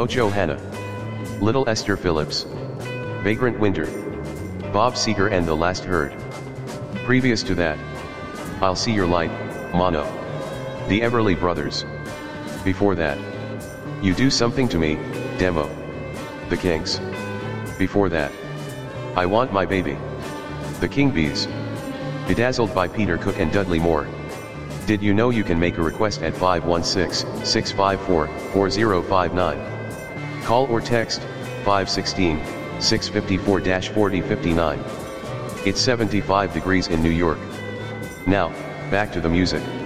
No Johanna. Little Esther Phillips. Vagrant Winter. Bob Seger and The Last Herd. Previous to that, I'll See Your Light, Mono. The Everly Brothers. Before that, You Do Something to Me, Demo. The Kinks. Before that, I Want My Baby. The King Bees. Bedazzled by Peter Cook and Dudley Moore. Did you know you can make a request at 516-654-4059? Call or text 516-654-4059. It's 75 degrees in New York. Now, back to the music.